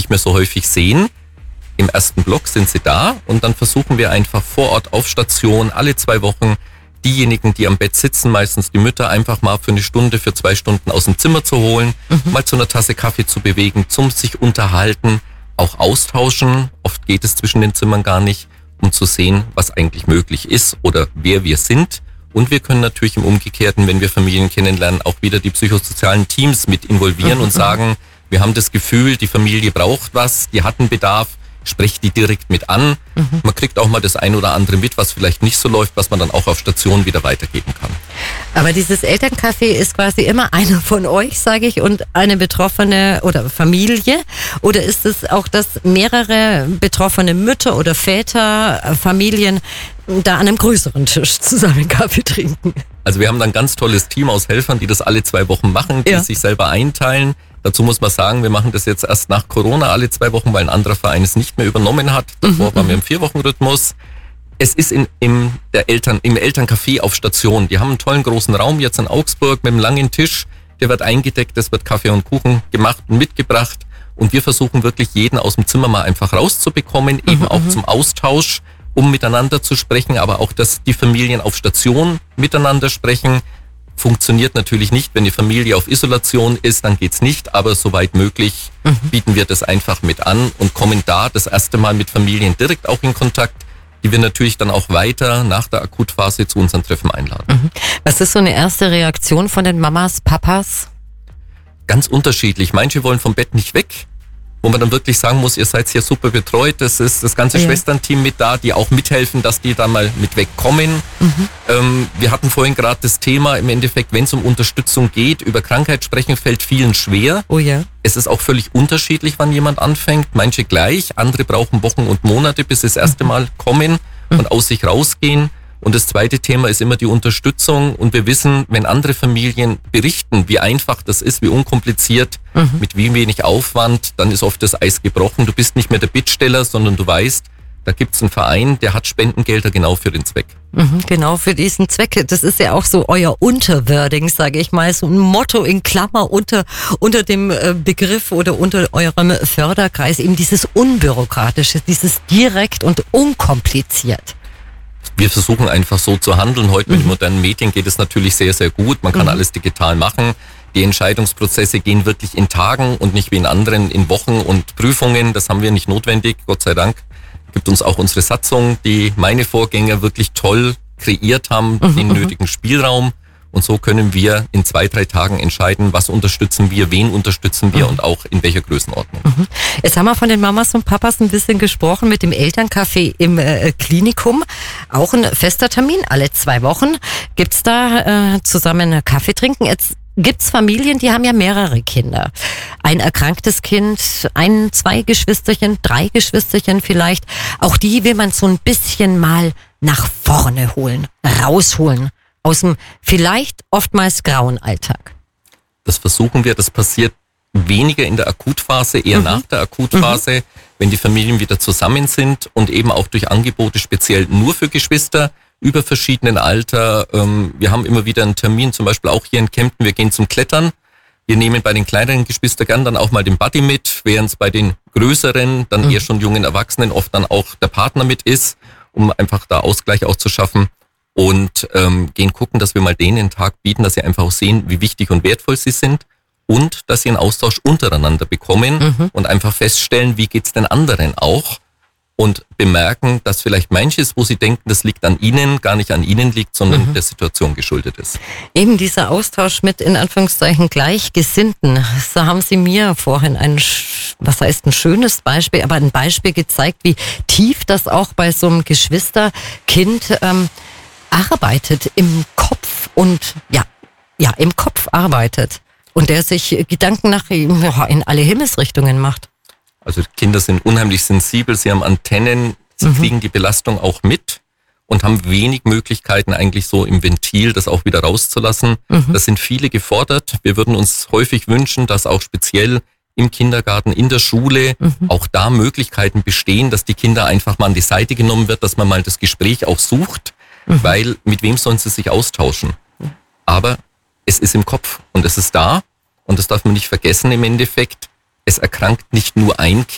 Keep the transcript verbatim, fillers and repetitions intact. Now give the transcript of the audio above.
nicht mehr so häufig sehen. Im ersten Block sind sie da und dann versuchen wir einfach vor Ort auf Station alle zwei Wochen diejenigen, die am Bett sitzen, meistens die Mütter, einfach mal für eine Stunde, für zwei Stunden aus dem Zimmer zu holen, mhm. mal zu einer Tasse Kaffee zu bewegen, zum sich unterhalten, auch austauschen. Oft geht es zwischen den Zimmern gar nicht, um zu sehen, was eigentlich möglich ist oder wer wir sind. Und wir können natürlich im Umgekehrten, wenn wir Familien kennenlernen, auch wieder die psychosozialen Teams mit involvieren mhm. und sagen, wir haben das Gefühl, die Familie braucht was, die hat einen Bedarf, sprecht die direkt mit an. Mhm. Man kriegt auch mal das ein oder andere mit, was vielleicht nicht so läuft, was man dann auch auf Station wieder weitergeben kann. Aber dieses Elterncafé ist quasi immer einer von euch, sage ich, und eine betroffene oder Familie? Oder ist es auch, dass mehrere betroffene Mütter oder Väter, Familien da an einem größeren Tisch zusammen Kaffee trinken? Also wir haben dann ein ganz tolles Team aus Helfern, die das alle zwei Wochen machen, die ja. sich selber einteilen. Dazu muss man sagen, wir machen das jetzt erst nach Corona alle zwei Wochen, weil ein anderer Verein es nicht mehr übernommen hat. Davor mhm, waren wir im Vier-Wochen-Rhythmus. Es ist in, im, der Eltern, im Elterncafé auf Station. Die haben einen tollen großen Raum jetzt in Augsburg mit einem langen Tisch. Der wird eingedeckt, es wird Kaffee und Kuchen gemacht und mitgebracht. Und wir versuchen wirklich jeden aus dem Zimmer mal einfach rauszubekommen, mhm, eben auch zum Austausch, um miteinander zu sprechen, aber auch, dass die Familien auf Station miteinander sprechen. Funktioniert natürlich nicht, wenn die Familie auf Isolation ist, dann geht's nicht, aber soweit möglich mhm. bieten wir das einfach mit an und kommen da das erste Mal mit Familien direkt auch in Kontakt, die wir natürlich dann auch weiter nach der Akutphase zu unseren Treffen einladen. Mhm. Was ist so eine erste Reaktion von den Mamas, Papas? Ganz unterschiedlich. Manche wollen vom Bett nicht weg, wo man dann wirklich sagen muss, ihr seid hier super betreut, das ist das ganze ja. Schwesternteam mit da, die auch mithelfen, dass die da mal mit wegkommen. Mhm. Ähm, wir hatten vorhin gerade das Thema, im Endeffekt, wenn es um Unterstützung geht, über Krankheit sprechen fällt vielen schwer. Oh ja. Es ist auch völlig unterschiedlich, wann jemand anfängt. Manche gleich, andere brauchen Wochen und Monate, bis sie das erste Mal kommen mhm. und aus sich rausgehen. Und das zweite Thema ist immer die Unterstützung. Und wir wissen, wenn andere Familien berichten, wie einfach das ist, wie unkompliziert, mhm. mit wie wenig Aufwand, dann ist oft das Eis gebrochen. Du bist nicht mehr der Bittsteller, sondern du weißt, da gibt's einen Verein, der hat Spendengelder genau für den Zweck. Mhm, genau, für diesen Zweck. Das ist ja auch so euer Unterwording, sage ich mal, so ein Motto in Klammer unter, unter dem Begriff oder unter eurem Förderkreis, eben dieses Unbürokratische, dieses direkt und unkompliziert. Wir versuchen einfach so zu handeln. Heute mit den modernen Medien geht es natürlich sehr, sehr gut. Man kann mhm. alles digital machen. Die Entscheidungsprozesse gehen wirklich in Tagen und nicht wie in anderen in Wochen und Prüfungen. Das haben wir nicht notwendig, Gott sei Dank. Gibt uns auch unsere Satzung, die meine Vorgänger wirklich toll kreiert haben, mhm. den nötigen Spielraum. Und so können wir in zwei, drei Tagen entscheiden, was unterstützen wir, wen unterstützen wir mhm. und auch in welcher Größenordnung. Mhm. Jetzt haben wir von den Mamas und Papas ein bisschen gesprochen mit dem Elterncafé im äh, Klinikum. Auch ein fester Termin, alle zwei Wochen. Gibt's da äh, zusammen Kaffee trinken? Jetzt gibt's Familien, die haben ja mehrere Kinder. Ein erkranktes Kind, ein, zwei Geschwisterchen, drei Geschwisterchen vielleicht. Auch die will man so ein bisschen mal nach vorne holen, rausholen. Aus dem vielleicht oftmals grauen Alltag. Das versuchen wir, das passiert weniger in der Akutphase, eher mhm. nach der Akutphase, mhm. wenn die Familien wieder zusammen sind und eben auch durch Angebote speziell nur für Geschwister über verschiedenen Alter. Wir haben immer wieder einen Termin, zum Beispiel auch hier in Kempten, wir gehen zum Klettern. Wir nehmen bei den kleineren Geschwistern gern dann auch mal den Buddy mit, während es bei den größeren, dann mhm. eher schon jungen Erwachsenen oft dann auch der Partner mit ist, um einfach da Ausgleich auch zu schaffen. Und ähm, gehen gucken, dass wir mal denen einen Tag bieten, dass sie einfach auch sehen, wie wichtig und wertvoll sie sind und dass sie einen Austausch untereinander bekommen mhm. und einfach feststellen, wie geht's den anderen auch und bemerken, dass vielleicht manches, wo sie denken, das liegt an ihnen, gar nicht an ihnen liegt, sondern mhm. der Situation geschuldet ist. Eben dieser Austausch mit in Anführungszeichen Gleichgesinnten, so haben Sie mir vorhin ein, was heißt ein schönes Beispiel, aber ein Beispiel gezeigt, wie tief das auch bei so einem Geschwisterkind ähm, arbeitet im Kopf und ja, ja, im Kopf arbeitet und der sich Gedanken nach in alle Himmelsrichtungen macht. Also Kinder sind unheimlich sensibel, sie haben Antennen, sie mhm. kriegen die Belastung auch mit und haben wenig Möglichkeiten eigentlich so im Ventil, das auch wieder rauszulassen. Mhm. Da sind viele gefordert. Wir würden uns häufig wünschen, dass auch speziell im Kindergarten, in der Schule, mhm. auch da Möglichkeiten bestehen, dass die Kinder einfach mal an die Seite genommen wird, dass man mal das Gespräch auch sucht. Mhm. Weil mit wem sollen sie sich austauschen? Aber es ist im Kopf und es ist da und das darf man nicht vergessen im Endeffekt. Es erkrankt nicht nur ein